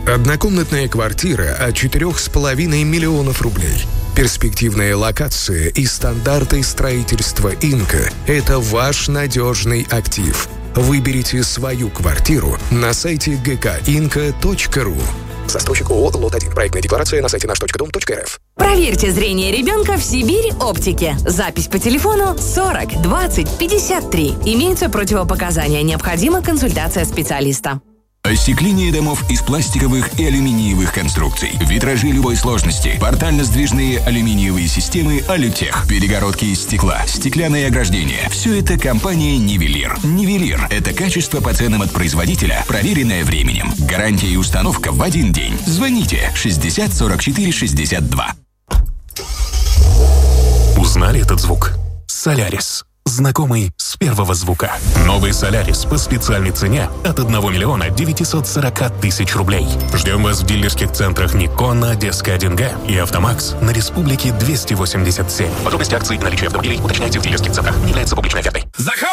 Однокомнатная квартира от 4,5 миллионов рублей. Перспективная локация и стандарты строительства «Инка» – это ваш надежный актив. Выберите свою квартиру на сайте gkinka.ru. Застройщик ООО «Лот-1». Проектная декларация на сайте наш.дом.рф. Проверьте зрение ребенка в Сибирь Оптике. Запись по телефону 40 20 53. Имеются противопоказания. Необходима консультация специалиста. Остекление домов из пластиковых и алюминиевых конструкций. Витражи любой сложности. Портально-сдвижные алюминиевые системы «Алютех». Перегородки из стекла. Стеклянные ограждения. Все это компания «Нивелир». «Нивелир» — это качество по ценам от производителя, проверенное временем. Гарантия и установка в один день. Звоните 60 44 62. Узнали этот звук? Солярис. Знакомый с первого звука. Новый Солярис по специальной цене от 1 миллиона 940 тысяч рублей. Ждем вас в дилерских центрах Никон на Одесской 1Г и Автомакс на Республике 287. Подробности акций и наличия автомобилей уточняйте в дилерских центрах. Не является публичной офертой.